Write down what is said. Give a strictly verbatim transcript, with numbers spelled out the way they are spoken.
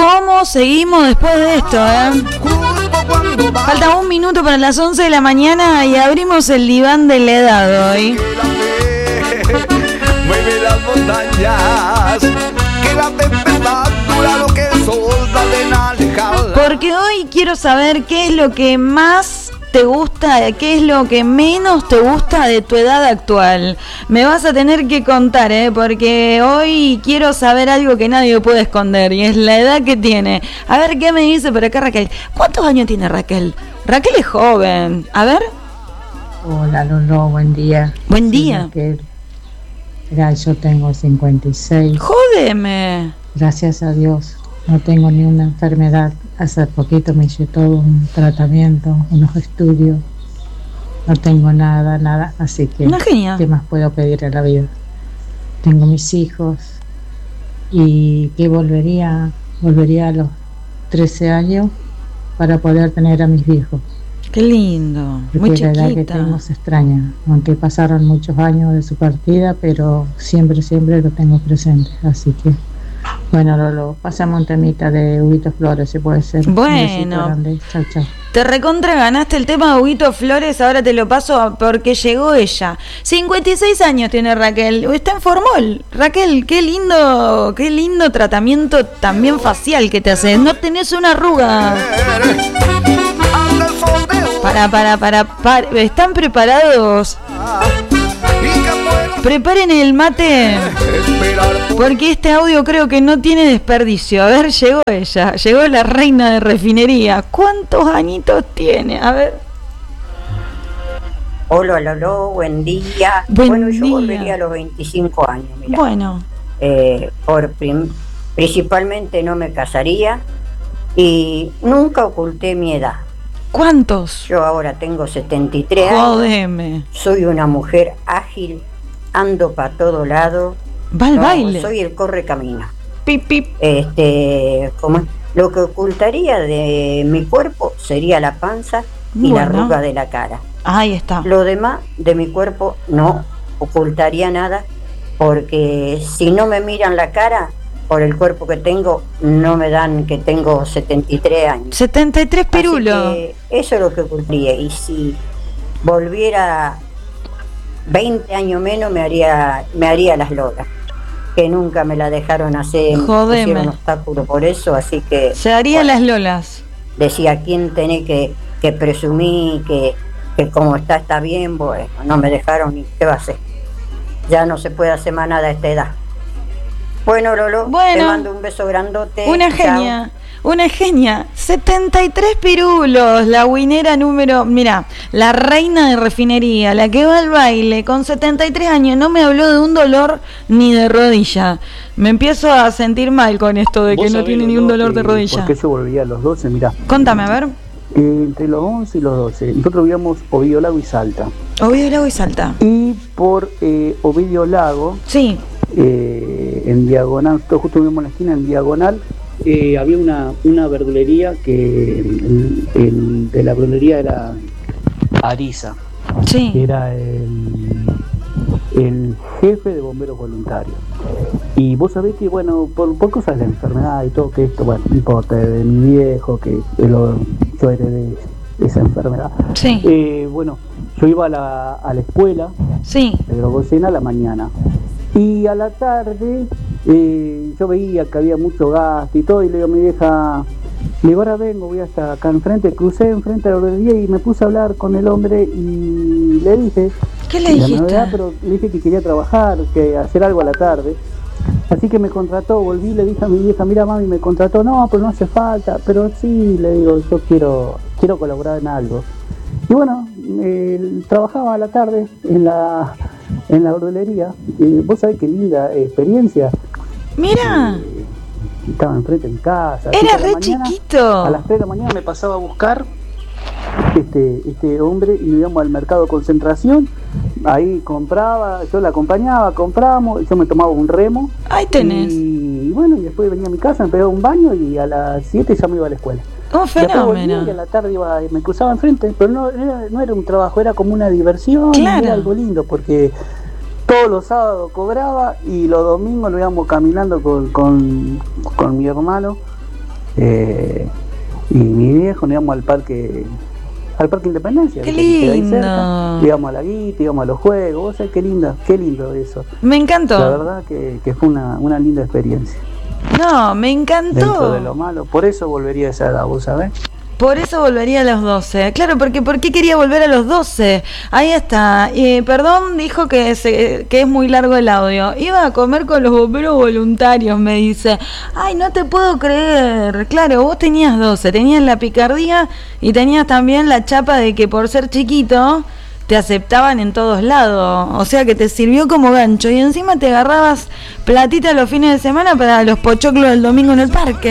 ¿Cómo seguimos después de esto, eh? Falta un minuto para las once de la mañana y abrimos el diván de la edad hoy. Mueve las montañas, que la temperatura lo que solta de alejar. Porque hoy quiero saber qué es lo que más te gusta, qué es lo que menos te gusta de tu edad actual. Me vas a tener que contar, ¿eh? Porque hoy quiero saber algo que nadie puede esconder y es la edad que tiene. A ver qué me dice por acá Raquel. ¿Cuántos años tiene Raquel? Raquel es joven. A ver. Hola Lolo, buen día. Buen día. Mira, yo tengo cincuenta y seis. Jódeme. Gracias a Dios. No tengo ni una enfermedad. Hace poquito me hice todo un tratamiento, unos estudios. No tengo nada, nada. Así que, una genia. ¿Qué más puedo pedir a la vida? Tengo mis hijos. Y que volvería, volvería a los trece años para poder tener a mis viejos. Qué lindo. Porque muy chiquita. La edad que tengo se extraña. Aunque pasaron muchos años de su partida, pero siempre, siempre lo tengo presente. Así que... Bueno, Lolo, pasamos un temita de Huguito Flores, si puede ser. Bueno, chau, chau. Te recontra ganaste el tema de Huguito Flores, ahora te lo paso porque llegó ella. cincuenta y seis años tiene Raquel, está en Formol. Raquel, qué lindo, qué lindo tratamiento también facial que te haces. No tenés una arruga. Para, para, para, para. ¿Están preparados? Preparen el mate, porque este audio creo que no tiene desperdicio. A ver, llegó ella, llegó la reina de refinería. ¿Cuántos añitos tiene? A ver. Hola, Lolo, buen día. Buen bueno, yo día. volvería a los veinticinco años. Mirá. Bueno. Eh, por prim- principalmente no me casaría y nunca oculté mi edad. ¿Cuántos? Yo ahora tengo setenta y tres años. Jodeme. Soy una mujer ágil, ando para todo lado. Va al no, baile. Soy el corre camino. Pip, pip. Este, ¿cómo es? Lo que ocultaría de mi cuerpo sería la panza y bueno. la arruga de la cara. Ahí está. Lo demás de mi cuerpo no ocultaría nada, porque si no me miran la cara, por el cuerpo que tengo, no me dan que tengo setenta y tres años. setenta y tres pirulos. Eso es lo que ocultaría. Y si volviera veinte años menos, me haría me haría las lolas, que nunca me la dejaron hacer. Jodeme. Pusieron obstáculo por eso, así que... Se haría bueno, las lolas. decía, ¿quién tenés que, que presumir que, que como está, está bien? Bueno, no me dejaron, ni qué va a hacer. Ya no se puede hacer más nada a esta edad. Bueno, Lolo, bueno, te mando un beso grandote. Una Chao. genia, una genia. setenta y tres pirulos, la winera número... Mira, la reina de refinería, la que va al baile con setenta y tres años, no me habló de un dolor ni de rodilla. Me empiezo a sentir mal con esto de que no tiene ni un dolor de rodilla. ¿Por qué yo volvía a los doce? Mirá. Contame, a ver. Eh, entre los once y los doce, nosotros vivíamos Ovidio Lago y Salta. Ovidio Lago y Salta. Y por eh, Ovidio Lago... Sí. Eh, en diagonal, nosotros justo vivimos en la esquina, en diagonal, eh, había una, una verdulería que el, el de la verdulería era Ariza, sí. que era el, el jefe de bomberos voluntarios. Y vos sabés que, bueno, por, por cosas de la enfermedad y todo, que esto, bueno, no importa, de mi viejo, que lo, yo heredé esa enfermedad. Sí. Eh, bueno, yo iba a la, a la escuela, sí. de Drogocena a la mañana. Y a la tarde eh, yo veía que había mucho gasto y todo, y le digo a mi vieja, le digo, ahora vengo, voy hasta acá enfrente, crucé enfrente a la verdulería y me puse a hablar con el hombre y le dije... ¿Qué le dijiste? Novedad, pero le dije que quería trabajar, que hacer algo a la tarde. Así que me contrató, volví, le dije a mi vieja, mira mami, me contrató, no, pero no hace falta, pero sí, le digo, yo quiero, quiero colaborar en algo. Y bueno, eh, trabajaba a la tarde en la... en la verdulería, eh, vos sabés qué linda eh, experiencia. Mira. Eh, estaba enfrente de mi casa. Era re mañana, chiquito. A las tres de la mañana me pasaba a buscar este, este hombre y nos íbamos al mercado de Concentración. Ahí compraba, yo la acompañaba, comprábamos, yo me tomaba un remo. Ahí tenés. Y bueno, y después venía a mi casa, me pegaba un baño y a las siete ya me iba a la escuela. Un fenómeno. Y a la tarde iba, me cruzaba enfrente, pero no era, no era un trabajo, era como una diversión, claro. Era algo lindo, porque todos los sábados cobraba y los domingos lo íbamos caminando con, con, con mi hermano Eh, y mi viejo nos íbamos al parque, al parque Independencia. Qué que queda ahí lindo. cerca. Íbamos a la guita, íbamos a los juegos. Vos sabés qué linda, qué lindo eso. Me encantó. La verdad que, que fue una, una linda experiencia. No, me Dentro de encantó. lo malo, por eso volvería a esa edad, ¿vos sabés? Por eso volvería a los doce. Claro, porque ¿por qué quería volver a los doce? Ahí está. Eh, perdón, dijo que, se, que es muy largo el audio. Iba a comer con los bomberos voluntarios, me dice. Ay, no te puedo creer. Claro, vos tenías doce, tenías la picardía y tenías también la chapa de que por ser chiquito te aceptaban en todos lados. O sea que te sirvió como gancho. Y encima te agarrabas platita los fines de semana para los pochoclos del domingo en el parque.